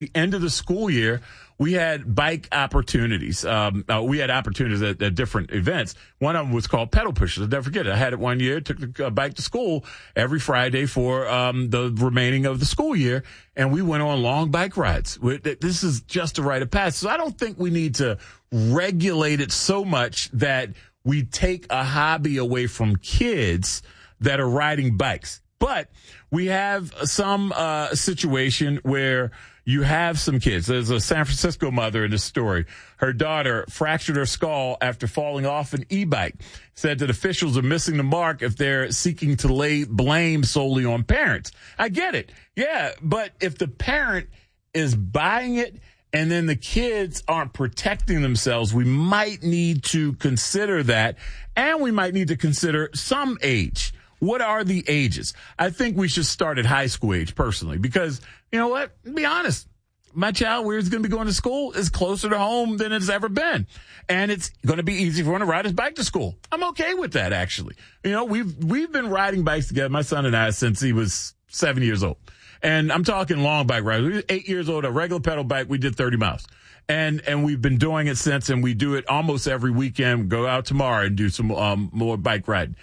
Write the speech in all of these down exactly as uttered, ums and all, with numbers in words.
the end of the school year, we had bike opportunities. Um, uh, we had opportunities at, at different events. One of them was called Pedal Pushers. I'll never forget it. I had it one year, took the uh, bike to school every Friday for um, the remaining of the school year, and we went on long bike rides. This is just a rite of passage. So I don't think we need to regulate it so much that we take a hobby away from kids that are riding bikes. But we have some uh, situation where you have some kids. There's a San Francisco mother in this story. Her daughter fractured her skull after falling off an e-bike. Said that officials are missing the mark if they're seeking to lay blame solely on parents. I get it. Yeah, but if the parent is buying it and then the kids aren't protecting themselves, we might need to consider that. And we might need to consider some age. What are the ages? I think we should start at high school age, personally, because, you know what? Be honest. My child, where he's going to be going to school, is closer to home than it's ever been. And it's going to be easy for him to ride his bike to school. I'm okay with that, actually. You know, we've we've been riding bikes together, my son and I, since he was seven years old. And I'm talking long bike rides. We were eight years old, a regular pedal bike, we did thirty miles. And and we've been doing it since, and we do it almost every weekend. Go out tomorrow and do some um, more bike riding.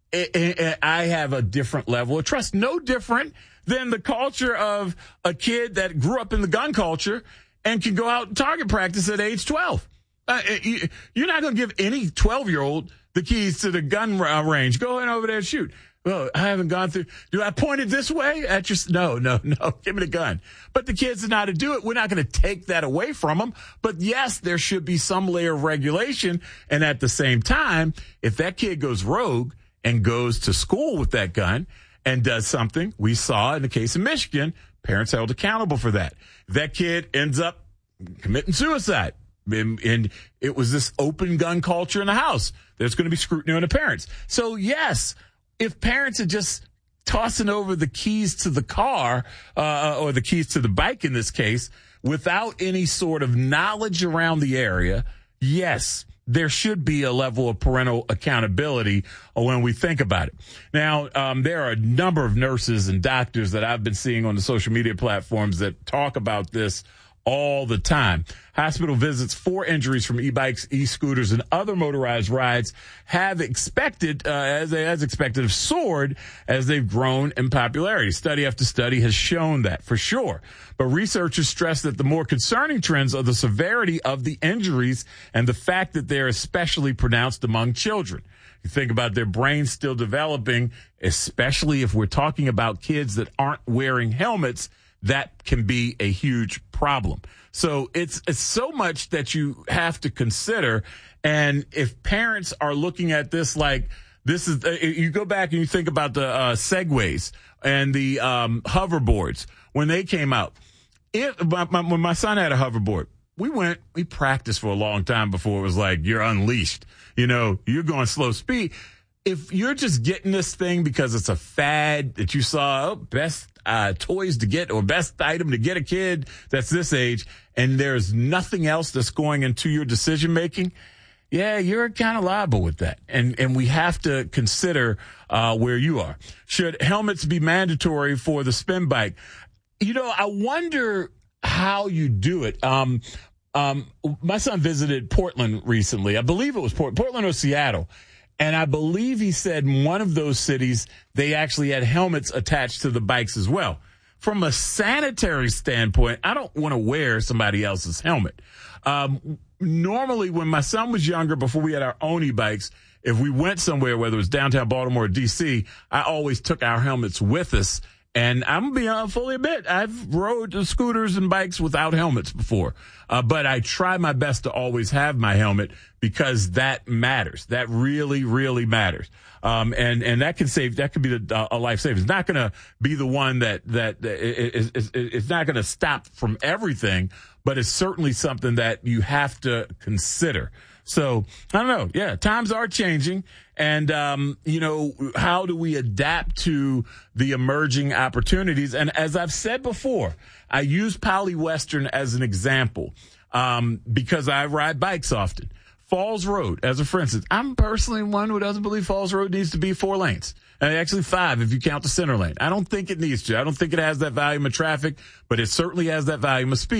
I have a different level of trust, no different than the culture of a kid that grew up in the gun culture and can go out and target practice at age twelve. Uh, you're not going to give any twelve-year-old the keys to the gun range. Go in over there and shoot. Well, I haven't gone through. Do I point it this way at your? No, no, no. Give me the gun. But the kids know how to do it. We're not going to take that away from them. But yes, there should be some layer of regulation. And at the same time, if that kid goes rogue and goes to school with that gun and does something, we saw in the case of Michigan, parents held accountable for that. That kid ends up committing suicide. And, and it was this open gun culture in the house. There's going to be scrutiny on the parents. So, yes, if parents are just tossing over the keys to the car, uh, or the keys to the bike in this case, without any sort of knowledge around the area, yes, there should be a level of parental accountability when we think about it. Now, um, there are a number of nurses and doctors that I've been seeing on the social media platforms that talk about this all the time. Hospital visits for injuries from e-bikes, e-scooters, and other motorized rides have expected, uh, as, as expected, have soared as they've grown in popularity. Study after study has shown that, for sure. But researchers stress that the more concerning trends are the severity of the injuries and the fact that they're especially pronounced among children. You think about their brains still developing, especially if we're talking about kids that aren't wearing helmets, that can be a huge problem. So it's, it's so much that you have to consider. And if parents are looking at this like this is, uh, you go back and you think about the uh, Segways and the um, hoverboards when they came out. If my, my, when my son had a hoverboard, we went, we practiced for a long time before it was like, you're unleashed. You know, you're going slow speed. If you're just getting this thing because it's a fad that you saw, oh, best uh, toys to get or best item to get a kid that's this age, and there's nothing else that's going into your decision making, yeah, you're kind of liable with that. And and we have to consider uh, where you are. Should helmets be mandatory for the spin bike? You know, I wonder how you do it. Um, um, my son visited Portland recently. I believe it was Port- Portland or Seattle. And I believe he said in one of those cities, they actually had helmets attached to the bikes as well. From a sanitary standpoint, I don't want to wear somebody else's helmet. Um, normally, when my son was younger, before we had our own e-bikes, if we went somewhere, whether it was downtown Baltimore or D C, I always took our helmets with us. And I'm going to be fully admit, I've rode the scooters and bikes without helmets before. Uh, but I try my best to always have my helmet because that matters. That really, really matters. Um, and, and that can save, that could be the, uh, a life saver. It's not going to be the one that, that, that is, is, it's not going to stop from everything, but it's certainly something that you have to consider. So I don't know. Yeah, times are changing. And, um, you know, how do we adapt to the emerging opportunities? And as I've said before, I use Poly Western as an example, um, because I ride bikes often. Falls Road, as a for instance, I'm personally one who doesn't believe Falls Road needs to be four lanes. And actually five if you count the center lane. I don't think it needs to. I don't think it has that volume of traffic, but it certainly has that volume of speed.